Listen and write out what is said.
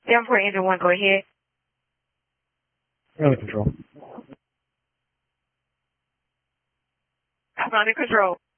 7-4 engine 1, go ahead. Under control. I'm under control.